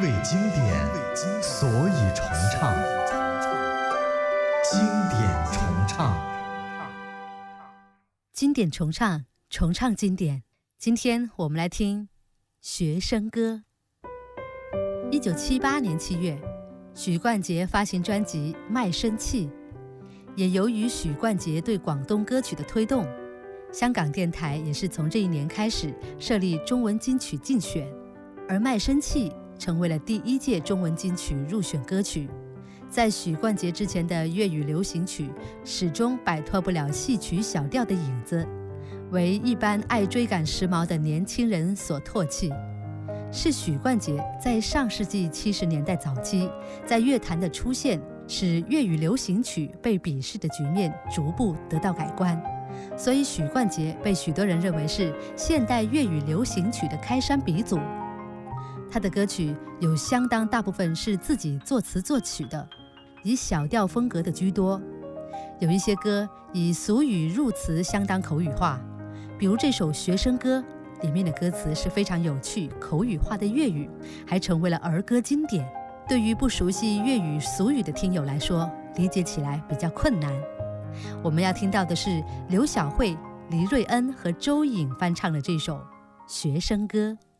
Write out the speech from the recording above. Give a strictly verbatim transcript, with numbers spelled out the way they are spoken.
为经典，所以重唱。经典重唱， 经典重唱，重唱经典。今天我们来听《学生歌》。一九七八年七月，许冠杰发行专辑《卖身契》，也由于许冠杰对广东歌曲的推动，香港电台也是从这一年开始设立中文金曲竞选，而《卖身契》成为了第一届中文金曲入选歌曲。在许冠杰之前的粤语流行曲始终摆脱不了戏曲小调的影子，为一般爱追赶时髦的年轻人所唾弃。是许冠杰在上世纪七十年代早期在乐坛的出现，使粤语流行曲被鄙视的局面逐步得到改观，所以许冠杰被许多人认为是现代粤语流行曲的开山鼻祖。他的歌曲有相当大部分是自己作词作曲的，以小调风格的居多，有一些歌以俗语入词，相当口语化，比如这首《学生歌》里面的歌词是非常有趣口语化的粤语，还成为了儿歌经典。对于不熟悉粤语俗语的听友来说，理解起来比较困难。我们要听到的是刘晓慧、黎瑞恩和周颖翻唱的这首《学生歌》。